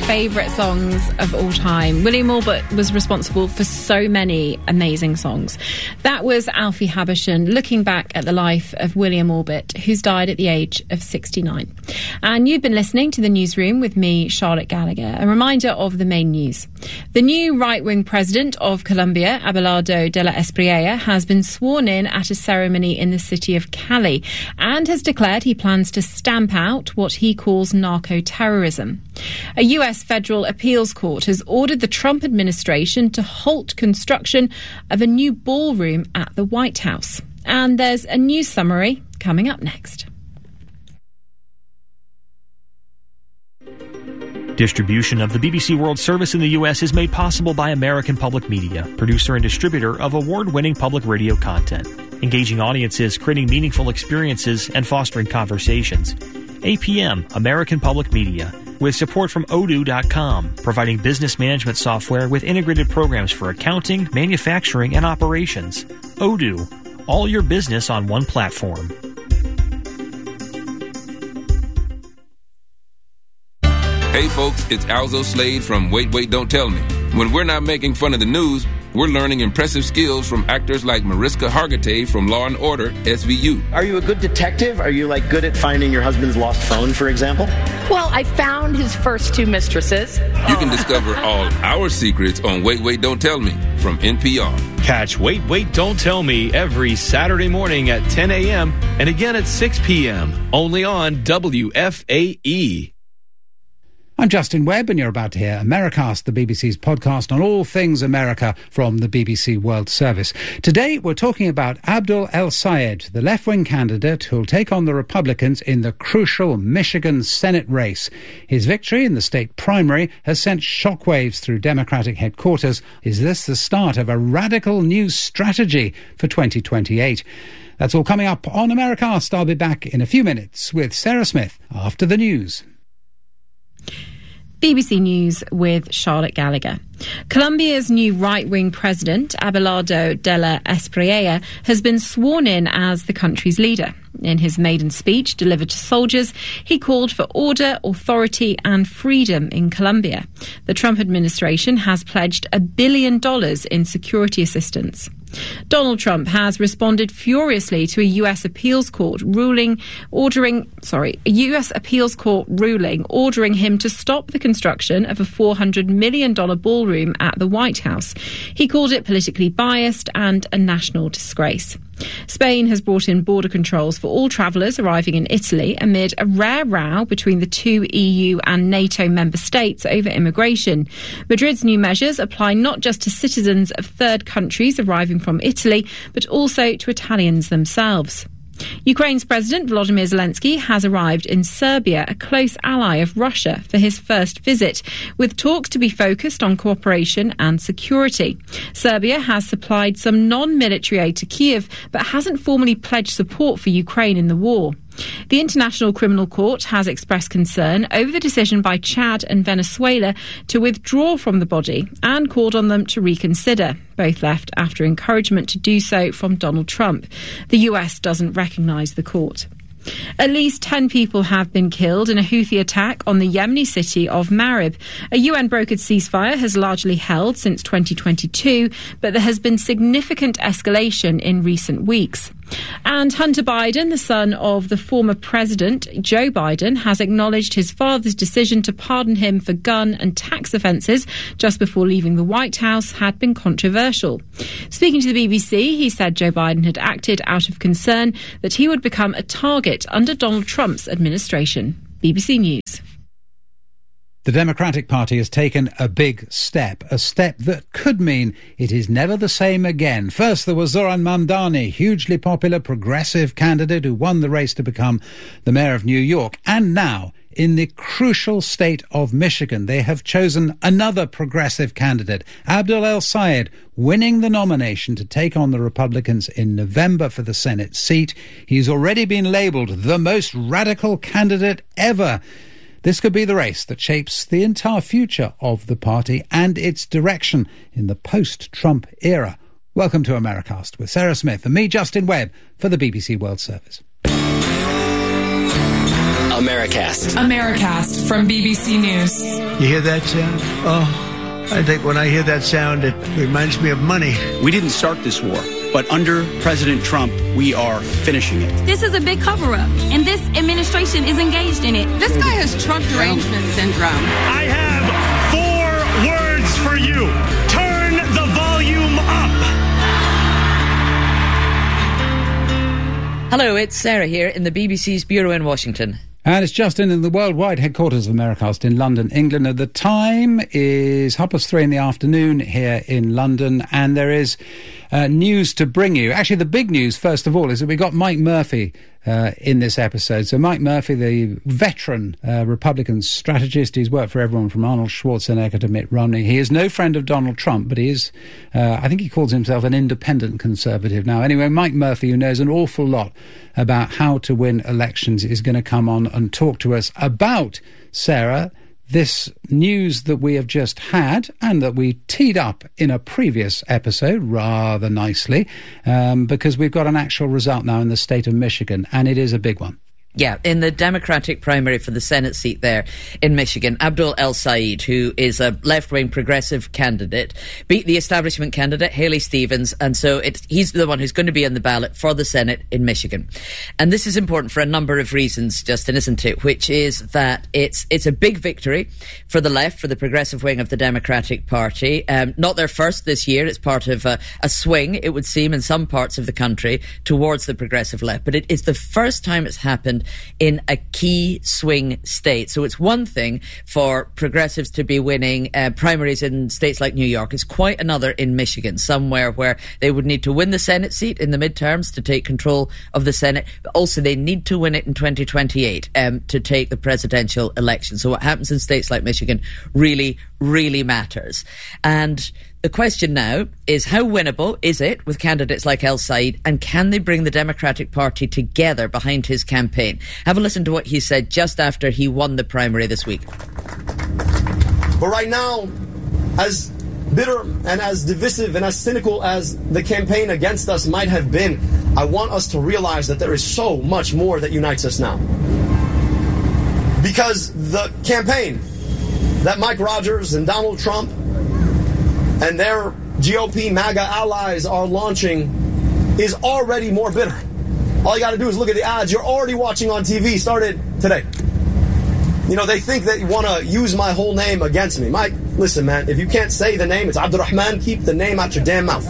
favourite songs of all time. William Orbit was responsible for so many amazing songs. That was Alfie Habershon looking back at the life of William Orbit, who's died at the age of 69. And you've been listening to The Newsroom with me, Charlotte Gallagher. A reminder of the main news. The new right-wing president of Colombia, Abelardo de la Espriella, has been sworn in at a ceremony in the city of Cali and has declared he plans to stamp out what he calls narco-terrorism. A US federal appeals court has ordered the Trump administration to halt construction of a new ballroom at the White House. And there's a news summary coming up next. Distribution of the BBC World Service in the U.S. is made possible by American Public Media, producer and distributor of award-winning public radio content, engaging audiences, creating meaningful experiences, and fostering conversations. APM, American Public Media, with support from Odoo.com, providing business management software with integrated programs for accounting, manufacturing, and operations. Odoo, all your business on one platform. Hey folks, it's Alzo Slade from Wait, Wait, Don't Tell Me. When we're not making fun of the news, we're learning impressive skills from actors like Mariska Hargitay from Law & Order, SVU. Are you a good detective? Are you, good at finding your husband's lost phone, for example? Well, I found his first two mistresses. You can discover all our secrets on Wait, Wait, Don't Tell Me from NPR. Catch Wait, Wait, Don't Tell Me every Saturday morning at 10 a.m. and again at 6 p.m. only on WFAE. I'm Justin Webb, and you're about to hear Americast, the BBC's podcast on all things America from the BBC World Service. Today, we're talking about Abdul El-Sayed, the left-wing candidate who'll take on the Republicans in the crucial Michigan Senate race. His victory in the state primary has sent shockwaves through Democratic headquarters. Is this the start of a radical new strategy for 2028? That's all coming up on Americast. I'll be back in a few minutes with Sarah Smith after the news. BBC News with Charlotte Gallagher. Colombia's new right-wing president, Abelardo de la Espriella, has been sworn in as the country's leader. In his maiden speech delivered to soldiers, he called for order, authority and freedom in Colombia. The Trump administration has pledged $1 billion in security assistance. Donald Trump has responded furiously to a US appeals court ruling ordering him to stop the construction of a $400 million ballroom at the White House. He called it politically biased and a national disgrace. Spain has brought in border controls for all travellers arriving in Italy amid a rare row between the two EU and NATO member states over immigration. Madrid's new measures apply not just to citizens of third countries arriving from Italy, but also to Italians themselves. Ukraine's President Volodymyr Zelensky has arrived in Serbia, a close ally of Russia, for his first visit, with talks to be focused on cooperation and security. Serbia has supplied some non-military aid to Kiev, but hasn't formally pledged support for Ukraine in the war. The International Criminal Court has expressed concern over the decision by Chad and Venezuela to withdraw from the body and called on them to reconsider. Both left after encouragement to do so from Donald Trump. The US doesn't recognise the court. At least 10 people have been killed in a Houthi attack on the Yemeni city of Marib. A UN-brokered ceasefire has largely held since 2022, but there has been significant escalation in recent weeks. And Hunter Biden, the son of the former president, Joe Biden, has acknowledged his father's decision to pardon him for gun and tax offences just before leaving the White House had been controversial. Speaking to the BBC, he said Joe Biden had acted out of concern that he would become a target under Donald Trump's administration. BBC News. The Democratic Party has taken a big step, a step that could mean it is never the same again. First, there was Zoran Mamdani, hugely popular progressive candidate who won the race to become the mayor of New York. And now, in the crucial state of Michigan, they have chosen another progressive candidate, Abdul El-Sayed, winning the nomination to take on the Republicans in November for the Senate seat. He's already been labelled the most radical candidate ever. This could be the race that shapes the entire future of the party and its direction in the post-Trump era. Welcome to Americast with Sarah Smith and me, Justin Webb, for the BBC World Service. Americast from BBC News. You hear that sound? Oh, I think when I hear that sound, it reminds me of money. We didn't start this war, but under President Trump, we are finishing it. This is a big cover-up, and this administration is engaged in it. This guy has Trump derangement syndrome. I have 4 words for you. Turn the volume up. Hello, it's Sarah here in the BBC's Bureau in Washington. And it's Justin in the worldwide headquarters of Americast in London, England. The time is 3:30 in the afternoon here in London, and there is news to bring you. Actually, the big news, first of all, is that we got Mike Murphy in this episode. So Mike Murphy, the veteran Republican strategist, he's worked for everyone from Arnold Schwarzenegger to Mitt Romney. He is no friend of Donald Trump, but he is, I think he calls himself an independent conservative now. Anyway, Mike Murphy, who knows an awful lot about how to win elections, is going to come on and talk to us about, Sarah, this news that we have just had and that we teed up in a previous episode rather nicely, because we've got an actual result now in the state of Michigan, and it is a big one. Yeah, in the Democratic primary for the Senate seat there in Michigan, Abdul El-Sayed, who is a left-wing progressive candidate, beat the establishment candidate, Haley Stevens, and so he's the one who's going to be on the ballot for the Senate in Michigan. And this is important for a number of reasons, Justin, isn't it? Which is that it's a big victory for the left, for the progressive wing of the Democratic Party. Not their first this year. It's part of a swing, it would seem, in some parts of the country towards the progressive left. But it is the first time it's happened in a key swing state. So it's one thing for progressives to be winning primaries in states like New York. It's quite another in Michigan, somewhere where they would need to win the Senate seat in the midterms to take control of the Senate. But also they need to win it in 2028 to take the presidential election. So what happens in states like Michigan really, really matters. And the question now is, how winnable is it with candidates like El-Sayed, and can they bring the Democratic Party together behind his campaign? Have a listen to what he said just after he won the primary this week. But right now, as bitter and as divisive and as cynical as the campaign against us might have been, I want us to realize that there is so much more that unites us now. Because the campaign that Mike Rogers and Donald Trump and their GOP MAGA allies are launching is already more bitter. All you got to do is look at the ads you're already watching on TV, started today. You know, they think that you want to use my whole name against me. Mike, listen, man, if you can't say the name, it's Abdurrahman, keep the name out your damn mouth.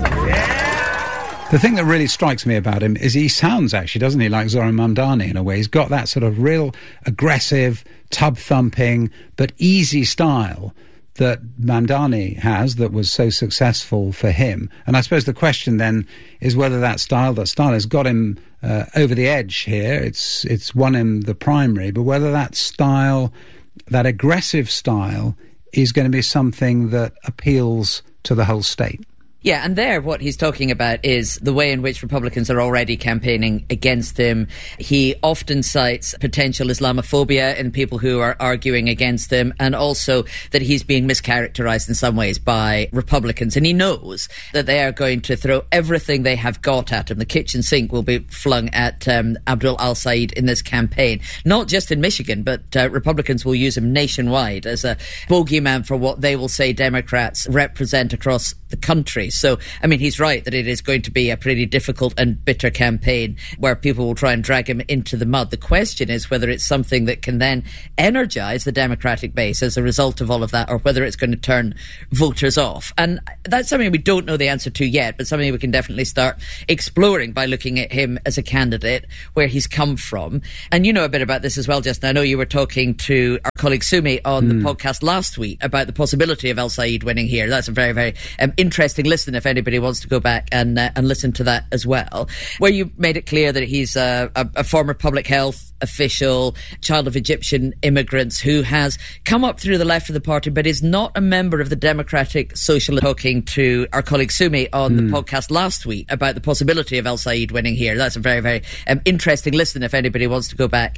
The thing that really strikes me about him is he sounds, actually, doesn't he, like Zoran Mamdani in a way. He's got that sort of real aggressive, tub-thumping, but easy style that Mamdani has, that was so successful for him. And I suppose the question then is whether that style has got him over the edge here. It's won him the primary, but whether that style, that aggressive style, is going to be something that appeals to the whole state. Yeah, and there what he's talking about is the way in which Republicans are already campaigning against him. He often cites potential Islamophobia in people who are arguing against him, and also that he's being mischaracterized in some ways by Republicans. And he knows that they are going to throw everything they have got at him. The kitchen sink will be flung at Abdul El-Sayed in this campaign. Not just in Michigan, but Republicans will use him nationwide as a bogeyman for what they will say Democrats represent across the country. So, I mean, he's right that it is going to be a pretty difficult and bitter campaign where people will try and drag him into the mud. The question is whether it's something that can then energise the Democratic base as a result of all of that, or whether it's going to turn voters off. And that's something we don't know the answer to yet, but something we can definitely start exploring by looking at him as a candidate, where he's come from. And you know a bit about this as well, Justin. I know you were talking to our colleague Sumi on the podcast last week about the possibility of El-Sayed winning here. That's a very, very interesting listen if anybody wants to go back and listen to that as well, where you made it clear that he's a former public health official, child of Egyptian immigrants, who has come up through the left of the party but is not a member of the Democratic Socialist. Talking to our colleague Sumi on the podcast last week about the possibility of El-Sayed winning here. That's a very, very interesting listen if anybody wants to go back